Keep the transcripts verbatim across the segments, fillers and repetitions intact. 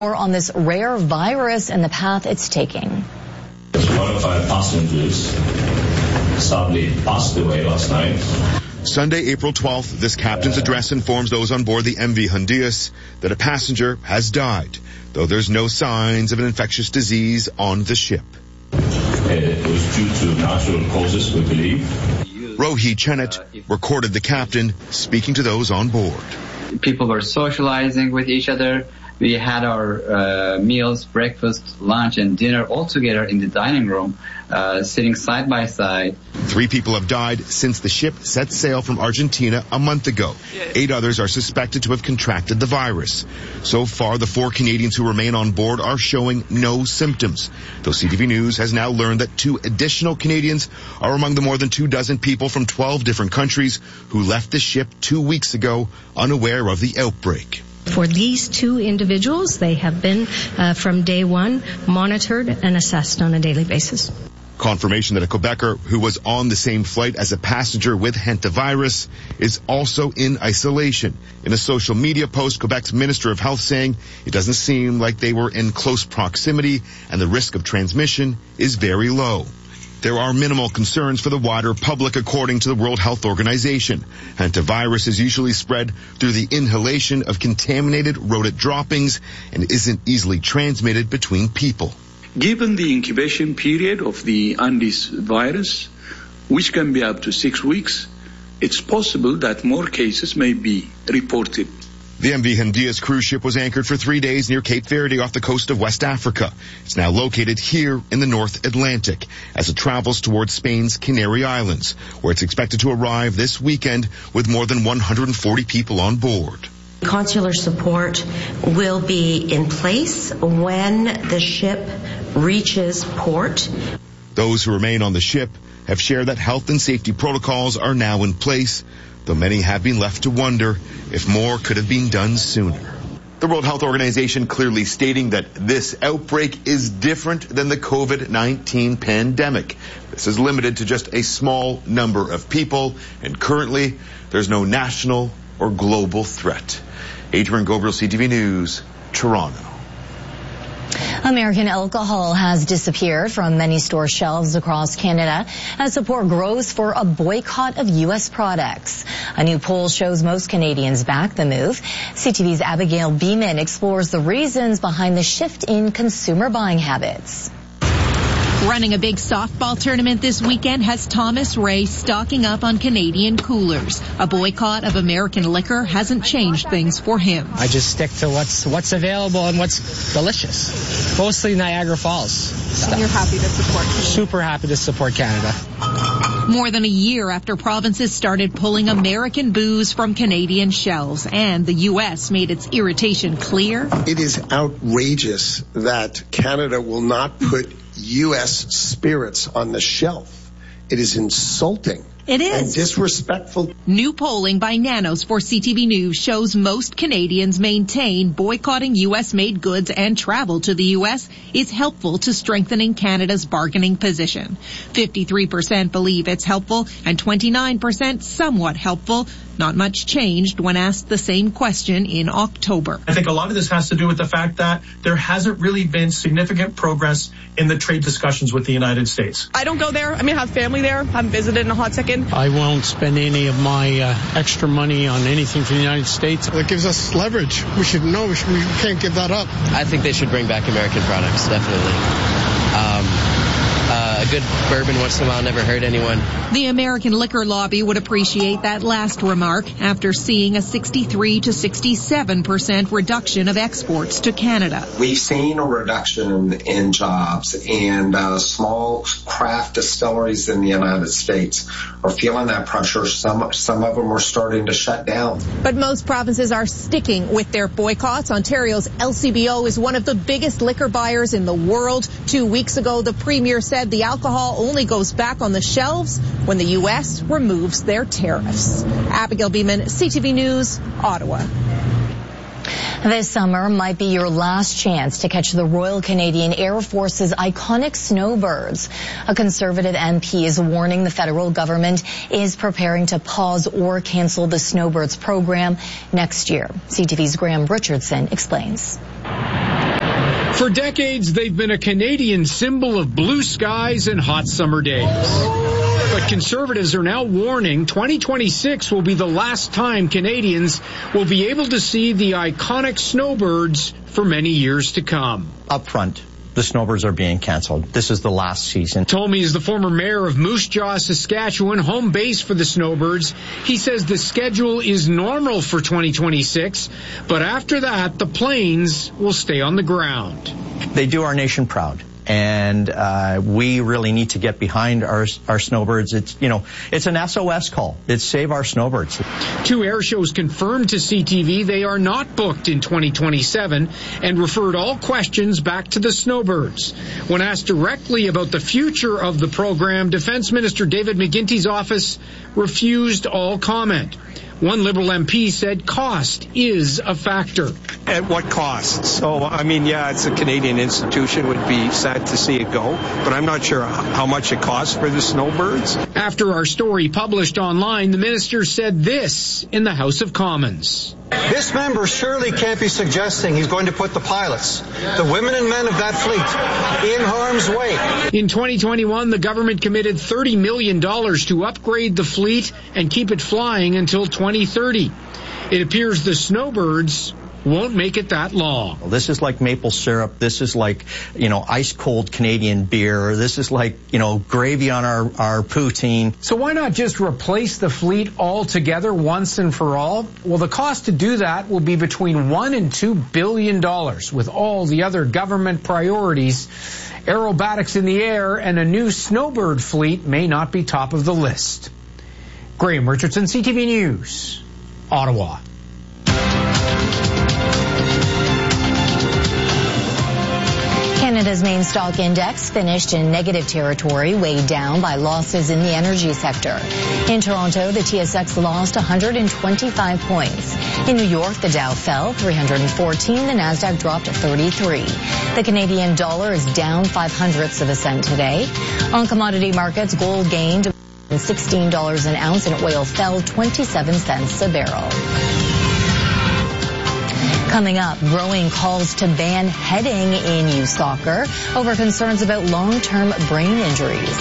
More on this rare virus and the path it's taking. One of our passengers sadly passed away last night. Sunday, April twelfth, this captain's address informs those on board the M V Hondias that a passenger has died, though there's no signs of an infectious disease on the ship. It was due to natural causes, we believe. Rohi Chenet recorded the captain speaking to those on board. People were socializing with each other. We had our uh, meals, breakfast, lunch, and dinner all together in the dining room, uh, sitting side by side. Three people have died since the ship set sail from Argentina a month ago. Eight others are suspected to have contracted the virus. So far, the four Canadians who remain on board are showing no symptoms, though C T V News has now learned that two additional Canadians are among the more than two dozen people from twelve different countries who left the ship two weeks ago unaware of the outbreak. For these two individuals, they have been, uh, from day one, monitored and assessed on a daily basis. Confirmation that a Quebecer who was on the same flight as a passenger with hantavirus is also in isolation. In a social media post, Quebec's Minister of Health saying it doesn't seem like they were in close proximity and the risk of transmission is very low. There are minimal concerns for the wider public, according to the World Health Organization. Hantavirus is usually spread through the inhalation of contaminated rodent droppings and isn't easily transmitted between people. Given the incubation period of the Andes virus, which can be up to six weeks, it's possible that more cases may be reported. The M V Hondias cruise ship was anchored for three days near Cape Verde off the coast of West Africa. It's now located here in the North Atlantic as it travels towards Spain's Canary Islands, where it's expected to arrive this weekend with more than one hundred forty people on board. Consular support will be in place when the ship reaches port. Those who remain on the ship have shared that health and safety protocols are now in place, though many have been left to wonder if more could have been done sooner. The World Health Organization clearly stating that this outbreak is different than the COVID nineteen pandemic. This is limited to just a small number of people, and currently there's no national or global threat. Adrian Gobriel, C T V News, Toronto. American alcohol has disappeared from many store shelves across Canada as support grows for a boycott of U S products. A new poll shows most Canadians back the move. C T V's Abigail Beeman explores the reasons behind the shift in consumer buying habits. Running a big softball tournament this weekend has Thomas Ray stocking up on Canadian coolers. A boycott of American liquor hasn't changed things for him. I just stick to what's what's available and what's delicious. Mostly Niagara Falls stuff. And you're happy to support Canada? Super happy to support Canada. More than a year after provinces started pulling American booze from Canadian shelves and the U S made its irritation clear. It is outrageous that Canada will not put U S spirits on the shelf. It is insulting. It is. And disrespectful. New polling by Nanos for C T V News shows most Canadians maintain boycotting U S-made goods and travel to the U S is helpful to strengthening Canada's bargaining position. fifty-three percent believe it's helpful and twenty-nine percent somewhat helpful. Not much changed when asked the same question in October. I think a lot of this has to do with the fact that there hasn't really been significant progress in the trade discussions with the United States. I don't go there. I mean, I have family there. I haven't visited in a hot second. I won't spend any of my uh, extra money on anything from the United States. It gives us leverage. We should know. We, should, we can't give that up. I think they should bring back American products, definitely. Um, uh, a good bourbon once in a while never hurt anyone. The American liquor lobby would appreciate that last remark after seeing a sixty-three to sixty-seven percent reduction of exports to Canada. We've seen a reduction in, in jobs, and uh, small craft distilleries in the United States are feeling that pressure. Some, some of them are starting to shut down. But most provinces are sticking with their boycotts. Ontario's L C B O is one of the biggest liquor buyers in the world. Two weeks ago, the Premier said the alcohol only goes back on the shelves when the U S removes their tariffs. Abigail Beeman, C T V News, Ottawa. This summer might be your last chance to catch the Royal Canadian Air Force's iconic snowbirds. A Conservative M P is warning the federal government is preparing to pause or cancel the snowbirds program next year. C T V's Graham Richardson explains. For decades, they've been a Canadian symbol of blue skies and hot summer days. But conservatives are now warning twenty twenty-six will be the last time Canadians will be able to see the iconic snowbirds for many years to come. Up front, the snowbirds are being canceled. This is the last season. Told me is the former mayor of Moose Jaw, Saskatchewan, home base for the snowbirds. He says the schedule is normal for twenty twenty-six, but after that, the planes will stay on the ground. They do our nation proud. And uh, we really need to get behind our our snowbirds. It's, you know, it's an S O S call. It's Save Our Snowbirds. Two air shows confirmed to C T V they are not booked in twenty twenty-seven and referred all questions back to the snowbirds. When asked directly about the future of the program, Defense Minister David McGuinty's office refused all comment. One Liberal M P said cost is a factor. At what cost? So, I mean, yeah, it's a Canadian institution. Would be sad to see it go, but I'm not sure how much it costs for the snowbirds. After our story published online, the minister said this in the House of Commons. This member surely can't be suggesting he's going to put the pilots, the women and men of that fleet, in harm's way. In twenty twenty-one, the government committed thirty million dollars to upgrade the fleet and keep it flying until twenty thirty. It appears the snowbirds won't make it that long. This is like maple syrup. This is like, you know, ice cold Canadian beer. This is like, you know, gravy on our, our poutine. So why not just replace the fleet altogether once and for all? Well, the cost to do that will be between one and two billion dollars. With all the other government priorities, aerobatics in the air and a new snowbird fleet may not be top of the list. Graham Richardson, C T V News, Ottawa. Canada's main stock index finished in negative territory, weighed down by losses in the energy sector. In Toronto, the T S X lost one hundred twenty-five points. In New York, the Dow fell three hundred fourteen, the Nasdaq dropped thirty-three. The Canadian dollar is down five hundredths of a cent today. On commodity markets, gold gained sixteen dollars an ounce and oil fell twenty-seven cents a barrel. Coming up, growing calls to ban heading in youth soccer over concerns about long-term brain injuries.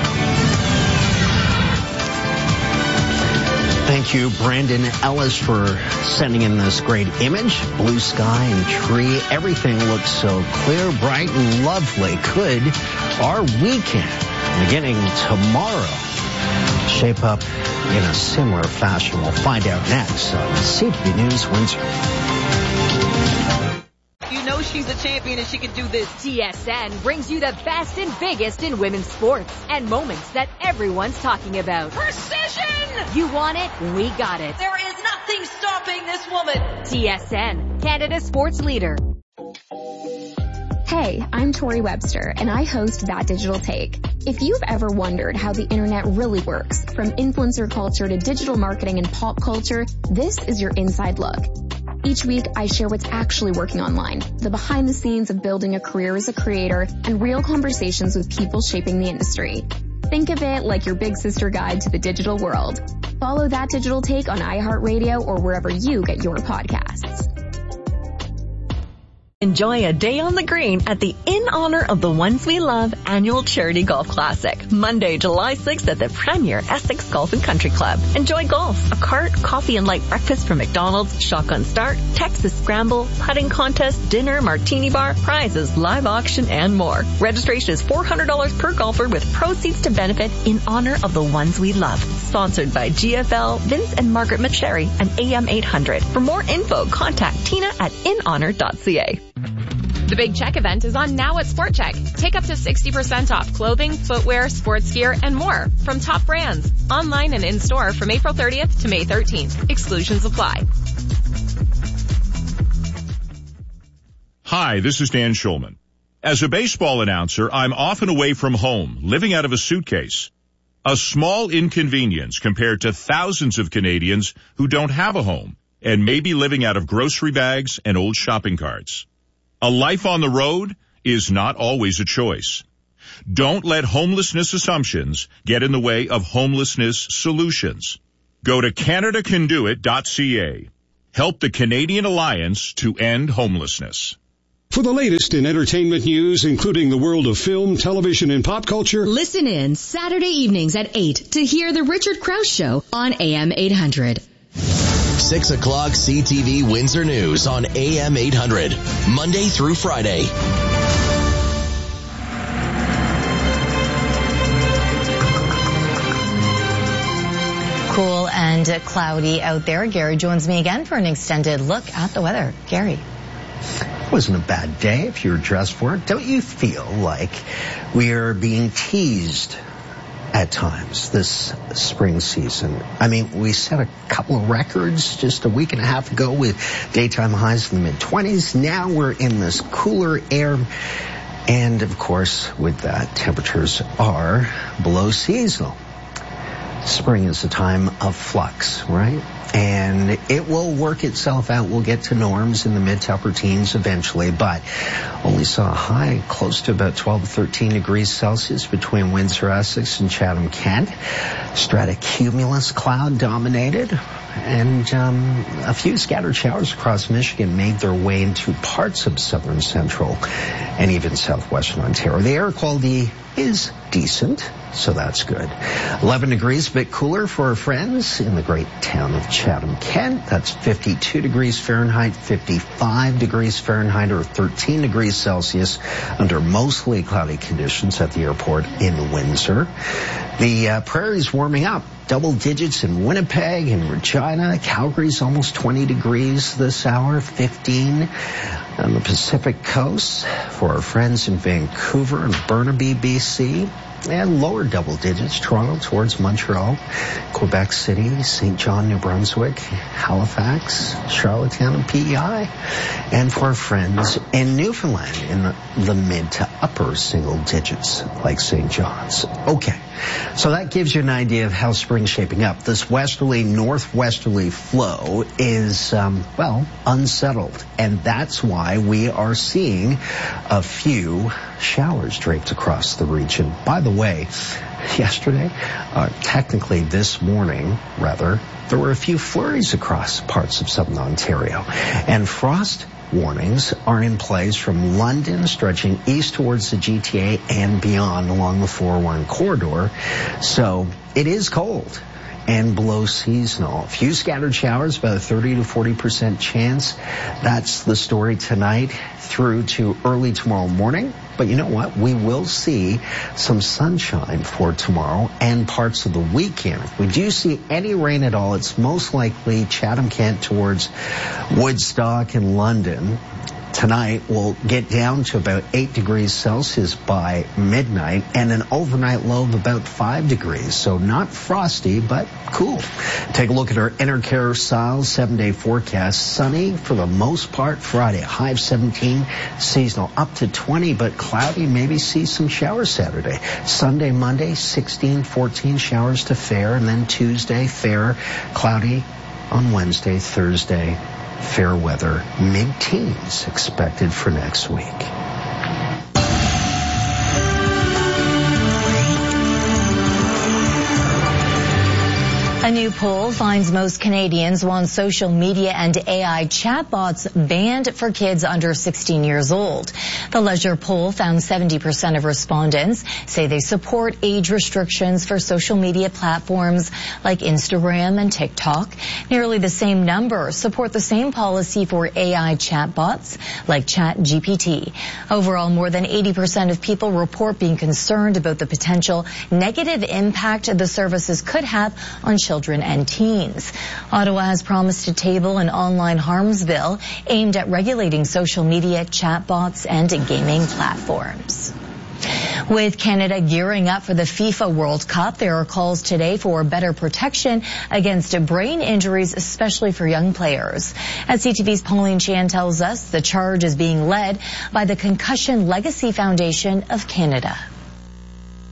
Thank you, Brandon Ellis, for sending in this great image. Blue sky and tree. Everything looks so clear, bright, and lovely. Could our weekend, beginning tomorrow, shape up in a similar fashion? We'll find out next on C T V News Windsor. You know she's a champion and she can do this. T S N brings you the best and biggest in women's sports and moments that everyone's talking about. Precision! You want it? We got it. There is nothing stopping this woman. T S N, Canada's sports leader. Hey, I'm Tori Webster, and I host That Digital Take. If you've ever wondered how the internet really works, from influencer culture to digital marketing and pop culture, this is your inside look. Each week, I share what's actually working online, the behind the scenes of building a career as a creator, and real conversations with people shaping the industry. Think of it like your big sister guide to the digital world. Follow That Digital Take on iHeartRadio or wherever you get your podcasts. Enjoy a day on the green at the In Honor of the Ones We Love annual charity golf classic, Monday, July sixth at the Premier Essex Golf and Country Club. Enjoy golf, a cart, coffee and light breakfast from McDonald's, shotgun start, Texas scramble, putting contest, dinner, martini bar, prizes, live auction, and more. Registration is four hundred dollars per golfer with proceeds to benefit In Honor of the Ones We Love. Sponsored by G F L, Vince and Margaret McSherry, and A M eight hundred. For more info, contact Tina at in honor dot c a. The Big Check event is on now at Sport Check. Take up to sixty percent off clothing, footwear, sports gear, and more from top brands. Online and in-store from April thirtieth to May thirteenth. Exclusions apply. Hi, this is Dan Schulman. As a baseball announcer, I'm often away from home, living out of a suitcase. A small inconvenience compared to thousands of Canadians who don't have a home and may be living out of grocery bags and old shopping carts. A life on the road is not always a choice. Don't let homelessness assumptions get in the way of homelessness solutions. Go to Canada Can Do It dot c a. Help the Canadian Alliance to End Homelessness. For the latest in entertainment news, including the world of film, television, and pop culture, listen in Saturday evenings at eight to hear The Richard Krause Show on A M eight hundred. six o'clock C T V Windsor News on A M eight hundred, Monday through Friday. Cool and cloudy out there. Gary joins me again for an extended look at the weather. Gary. It wasn't a bad day if you were dressed for it. Don't you feel like we are being teased at times this spring season? I mean, we set a couple of records just a week and a half ago with daytime highs in the mid twenties. Now we're in this cooler air. And of course, with that, temperatures are below seasonal. Spring is a time of flux, right? And it will work itself out. We'll get to norms in the mid to upper teens eventually, but only saw a high close to about twelve to thirteen degrees Celsius between Windsor, Essex, and Chatham, Kent. Stratocumulus cloud dominated, and um, a few scattered showers across Michigan made their way into parts of southern central and even southwestern Ontario. The air quality is decent, so that's good. eleven degrees, a bit cooler for our friends in the great town of Chatham, Kent. That's fifty-two degrees Fahrenheit, fifty-five degrees Fahrenheit, or thirteen degrees Celsius under mostly cloudy conditions at the airport in Windsor. The uh, prairie's warming up. Double digits in Winnipeg and Regina. Calgary's almost twenty degrees this hour, fifteen on the Pacific Coast for our friends in Vancouver and Burnaby, B C. And lower double digits, Toronto towards Montreal, Quebec City, Saint John, New Brunswick, Halifax, Charlottetown, and P E I. And for our friends in Newfoundland in the, the mid to upper single digits, like Saint John's. Okay, so that gives you an idea of how spring's shaping up. This westerly, northwesterly flow is, um, well, unsettled. And that's why we are seeing a few showers draped across the region. By the way, yesterday, uh, technically this morning, rather, there were a few flurries across parts of southern Ontario. And frost warnings are in place from London, stretching east towards the G T A and beyond along the four oh one corridor. So it is cold and below seasonal. A few scattered showers, about a thirty to forty percent chance. That's the story tonight through to early tomorrow morning. But you know what? We will see some sunshine for tomorrow and parts of the weekend. If we do see any rain at all, it's most likely Chatham, Kent towards Woodstock and London. Tonight we'll get down to about eight degrees Celsius by midnight and an overnight low of about five degrees. So not frosty, but cool. Take a look at our Intercare Styles seven-day forecast. Sunny for the most part Friday, high of seventeen, seasonal up to twenty, but cloudy. Maybe see some showers Saturday. Sunday, Monday, sixteen, fourteen showers to fair, and then Tuesday, fair, cloudy on Wednesday, Thursday. Fair weather, mid-teens expected for next week. A new poll finds most Canadians want social media and A I chatbots banned for kids under sixteen years old. The Leisure poll found seventy percent of respondents say they support age restrictions for social media platforms like Instagram and TikTok. Nearly the same number support the same policy for A I chatbots like ChatGPT. Overall, more than eighty percent of people report being concerned about the potential negative impact the services could have on children and teens. Ottawa has promised to table an online harms bill aimed at regulating social media, chatbots, and gaming platforms. With Canada gearing up for the FIFA World Cup, there are calls today for better protection against brain injuries, especially for young players. As C T V's Pauline Chan tells us, the charge is being led by the Concussion Legacy Foundation of Canada.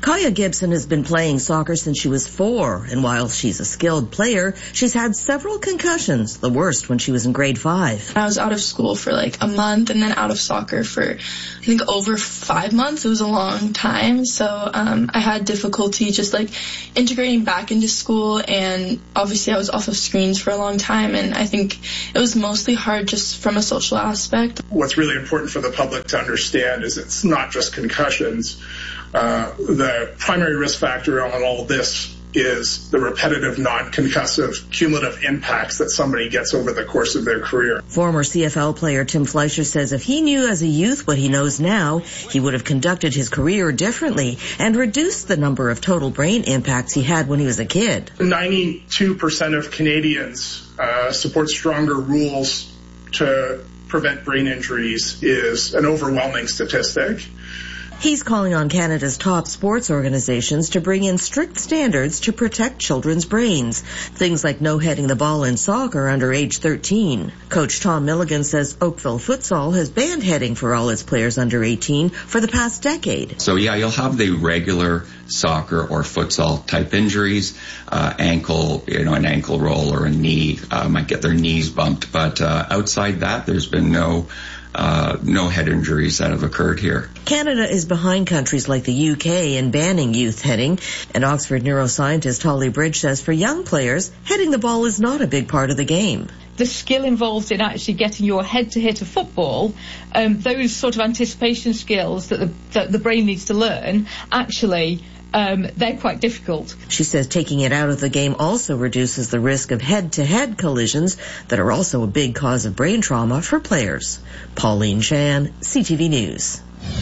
Kaya Gibson has been playing soccer since she was four, and while she's a skilled player, she's had several concussions, the worst when she was in grade five. I was out of school for like a month and then out of soccer for, I think, over five months. It was a long time, so um, I had difficulty just like integrating back into school, and obviously I was off of screens for a long time, and I think it was mostly hard just from a social aspect. What's really important for the public to understand is it's not just concussions. Uh, the primary risk factor on all this is the repetitive, non-concussive, cumulative impacts that somebody gets over the course of their career. Former C F L player Tim Fleischer says if he knew as a youth what he knows now, he would have conducted his career differently and reduced the number of total brain impacts he had when he was a kid. ninety-two percent of Canadians uh, support stronger rules to prevent brain injuries is an overwhelming statistic. He's calling on Canada's top sports organizations to bring in strict standards to protect children's brains. Things like no heading the ball in soccer under age thirteen. Coach Tom Milligan says Oakville Futsal has banned heading for all its players under eighteen for the past decade. So yeah, you'll have the regular soccer or futsal type injuries, uh, ankle, you know, an ankle roll or a knee, uh, might get their knees bumped. But uh, outside that, there's been no Uh, no head injuries that have occurred here. Canada is behind countries like the U K in banning youth heading, and Oxford neuroscientist Holly Bridge says for young players, heading the ball is not a big part of the game. The skill involved in actually getting your head to hit a football, um, those sort of anticipation skills that the, that the brain needs to learn, actually Um, they're quite difficult. She says taking it out of the game also reduces the risk of head-to-head collisions that are also a big cause of brain trauma for players. Pauline Chan, C T V News.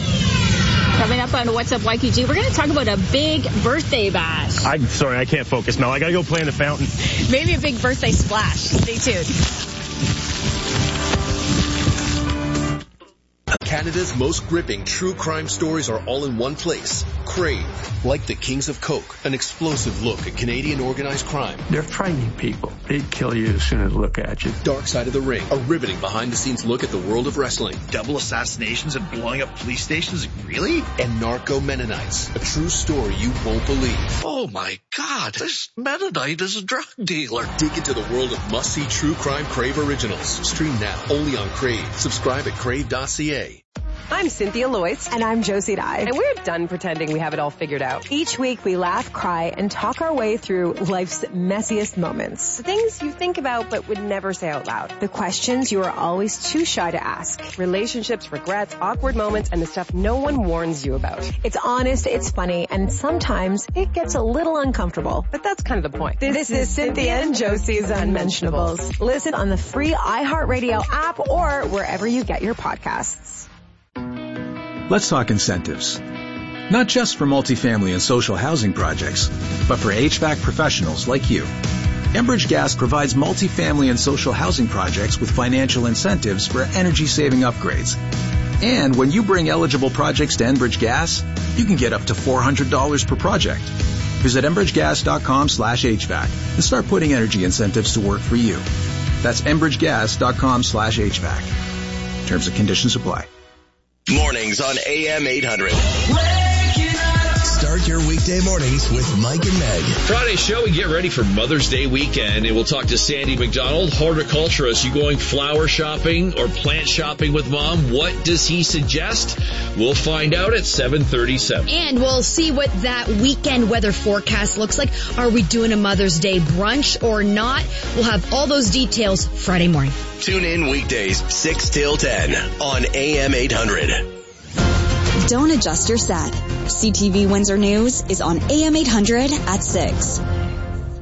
Coming up on What's Up Y Q G, we're going to talk about a big birthday bash. I'm sorry, I can't focus, Mel. I got to go play in the fountain. Maybe a big birthday splash. Stay tuned. Canada's most gripping true crime stories are all in one place. Crave, like the Kings of Coke, an explosive look at Canadian organized crime. They're frightening people. They'd kill you as soon as they look at you. Dark Side of the Ring, a riveting behind-the-scenes look at the world of wrestling. Double assassinations and blowing up police stations? Really? And Narco Mennonites, a true story you won't believe. Oh my God, this Mennonite is a drug dealer. Dig into the world of must-see true crime Crave originals. Stream now, only on Crave. Subscribe at crave dot c a. I'm Cynthia Loyce. And I'm Josie Dye. And we're done pretending we have it all figured out. Each week we laugh, cry, and talk our way through life's messiest moments. The things you think about but would never say out loud. The questions you are always too shy to ask. Relationships, regrets, awkward moments, and the stuff no one warns you about. It's honest, it's funny, and sometimes it gets a little uncomfortable. But that's kind of the point. This, this is Cynthia and Josie's Unmentionables. Listen on the free iHeartRadio app or wherever you get your podcasts. Let's talk incentives. Not just for multifamily and social housing projects, but for H V A C professionals like you. Enbridge Gas provides multifamily and social housing projects with financial incentives for energy-saving upgrades. And when you bring eligible projects to Enbridge Gas, you can get up to four hundred dollars per project. Visit enbridgegas.com slash HVAC and start putting energy incentives to work for you. That's enbridgegas.com slash HVAC. Terms and conditions apply. Mornings on A M eight hundred. Start your weekday mornings with Mike and Meg. Friday show, we get ready for Mother's Day weekend, and we'll talk to Sandy McDonald, horticulturist. You going flower shopping or plant shopping with Mom? What does he suggest? We'll find out at seven thirty-seven. And we'll see what that weekend weather forecast looks like. Are we doing a Mother's Day brunch or not? We'll have all those details Friday morning. Tune in weekdays six till ten on A M eight hundred. Don't adjust your set. C T V Windsor News is on A M eight hundred at six.